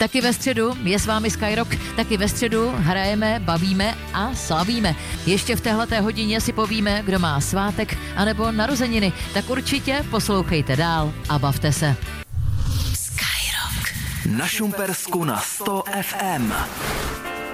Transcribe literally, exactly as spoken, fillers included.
Taky ve středu je s vámi Skyrock, taky ve středu hrajeme, bavíme a slavíme. Ještě v téhleté hodině si povíme, kdo má svátek anebo narozeniny, tak určitě poslouchejte dál a bavte se. Na Šumpersku na sto ef em.